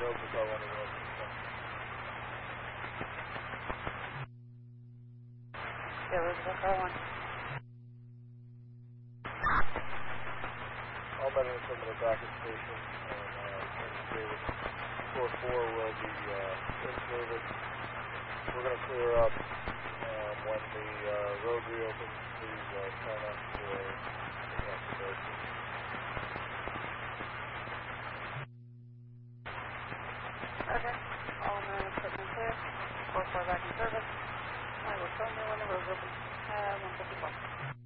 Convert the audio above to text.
road for car 1 and road. Yeah, road for car 1. All men in from the docket station and David 4-4 will be in service. We're going to clear up when the road reopens. Please sign up for the Okay. All men equipment clear. 4-4 back in service. I will tell you when the road opens. 154.